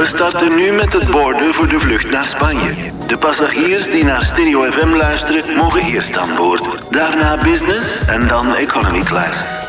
We starten nu met het boorden voor de vlucht naar Spanje. De passagiers die naar Stereo FM luisteren mogen eerst aan boord. Daarna business en dan economy class.